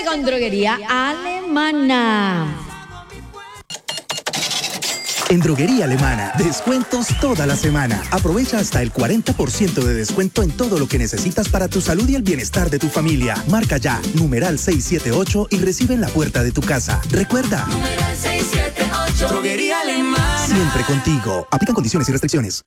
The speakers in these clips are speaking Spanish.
con Droguería Alemana. En Droguería Alemana, descuentos toda la semana. Aprovecha hasta el 40% de descuento en todo lo que necesitas para tu salud y el bienestar de tu familia. Marca ya, numeral 678 y recibe en la puerta de tu casa. Recuerda, numeral 678. Droguería Alemana. Siempre contigo. Aplican condiciones y restricciones.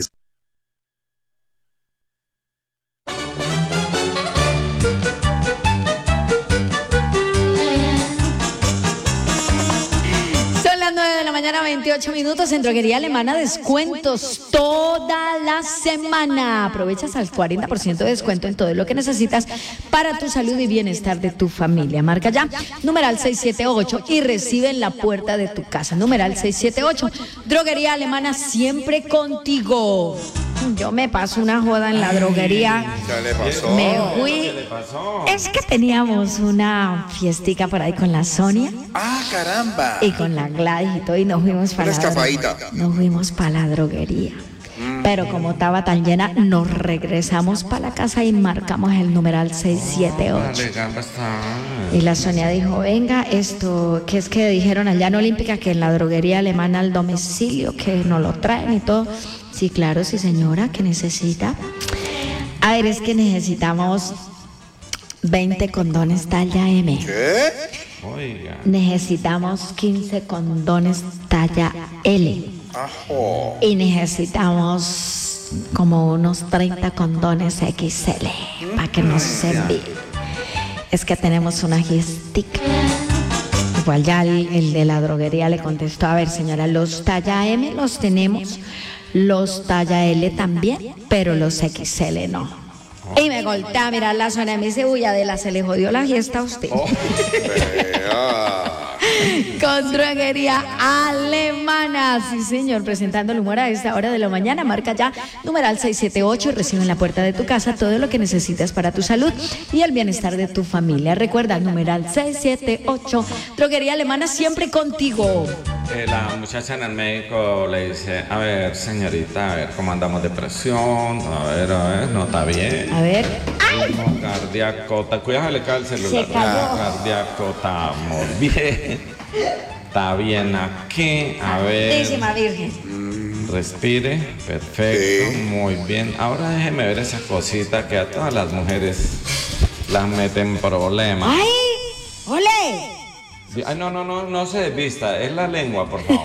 Mañana 28 minutos en Droguería Alemana, descuentos toda la semana. Aprovechas al 40% de descuento en todo lo que necesitas para tu salud y bienestar de tu familia. Marca ya, numeral 678 y recibe en la puerta de tu casa. Numeral 678. Droguería Alemana, siempre contigo. Yo me paso una joda en la droguería. ¿Qué le pasó? Me fui. Es que teníamos una fiestica por ahí con la Sonia. ¡Ah, caramba! Y con la Gladys y todo, y nos fuimos para la droguería. Pero como estaba tan llena, nos regresamos para la casa y marcamos el numeral 678. Y la Sonia dijo, venga, esto, que es que dijeron allá en Olímpica que en la droguería alemana al domicilio, que nos lo traen y todo. Sí, claro, sí señora, ¿qué necesita? A ver, es que necesitamos 20 condones talla M. ¿Qué? Oiga. Necesitamos 15 condones talla L. Ajo. Y necesitamos como unos 30 condones XL para que nos envíen. Es que tenemos una gistica. Igual ya el de la droguería le contestó, a ver señora, los talla M los tenemos, los talla L también, pero los XL no. Y me voltea a mirar la zona y me dice, uy, Adela, se le jodió la fiesta a usted. Con Droguería Alemana, sí señor, presentando el humor a esta hora de la mañana. Marca ya, numeral 678 y recibe en la puerta de tu casa todo lo que necesitas para tu salud y el bienestar de tu familia. Recuerda, numeral 678, Droguería Alemana, siempre contigo. La muchacha en el médico le dice, a ver, señorita, a ver, ¿cómo andamos de presión? A ver, no está bien. A ver. Ritmo cardíaco, cuidado, le cae el celular. Se cayó. Cardíaco, estamos bien. Está bien aquí, a ver. Santísima Virgen. Respire, perfecto, muy bien. Ahora déjeme ver esa cosita que a todas las mujeres las meten problemas. ¡Ay! ¡Ole! Ay, no se desvista, es la lengua, por favor.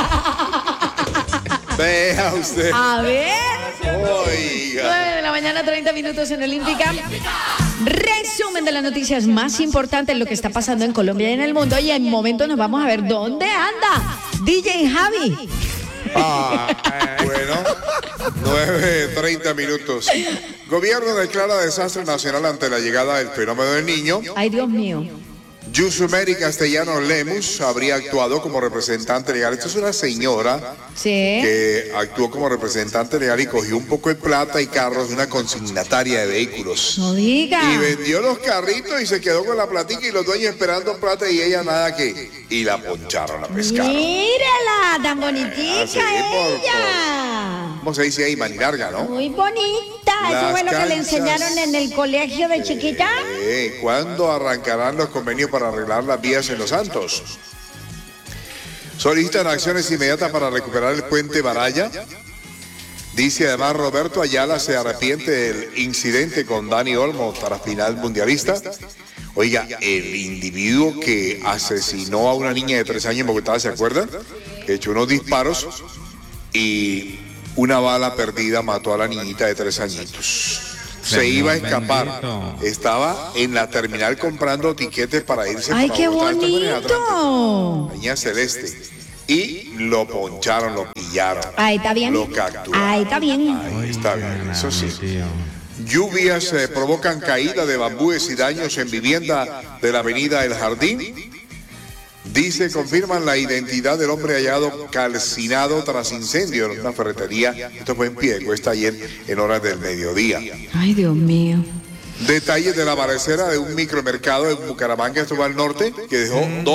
Vea usted. A ver. Oiga. 9 de la mañana, 30 minutos en Olímpica. Resumen de las noticias más importantes, lo que está pasando en Colombia y en el mundo. Y en un momento nos vamos a ver dónde anda DJ Javi. Bueno, 9:30 minutos. Gobierno declara desastre nacional ante la llegada del fenómeno del Niño. Ay, Dios mío. Yusumeri Castellano Lemus habría actuado como representante legal. Esta es una señora que actuó como representante legal y cogió un poco de plata y carros de una consignataria de vehículos. No diga. Y vendió los carritos y se quedó con la platica y los dueños esperando plata y ella nada que... Y la poncharon, la pescaron. Mírala, tan bonitica Sí, ella. ¿Cómo se dice ahí? Manilarga, ¿no? Muy bonita. ¿Eso fue lo que le enseñaron en el colegio de chiquita? ¿Cuándo arrancarán los convenios para arreglar las vías en Los Santos? Solicitan acciones inmediatas para recuperar el puente Baraya. Dice además Roberto Ayala se arrepiente del incidente con Dani Olmo tras final mundialista. Oiga, el individuo que asesinó a una niña de 3 años en Bogotá, ¿se acuerdan? Que echó unos disparos y una bala perdida mató a la niñita de 3 añitos. Se iba a escapar. Estaba en la terminal comprando tiquetes para irse. ¡Ay, para qué Bogotá. bonito! Niña celeste. Y lo poncharon, lo pillaron. Ahí está bien. Lo capturaron. Ahí está bien. Ahí está bien, eso sí. Lluvias provocan caída de bambúes y daños en vivienda de la avenida El Jardín. Dice, confirman la identidad del hombre hallado calcinado tras incendio en una ferretería. Esto fue en Piedecuesta ayer en horas del mediodía. Ay, Dios mío. Detalles de la balacera de un micromercado en Bucaramanga, esto va al norte, que dejó 2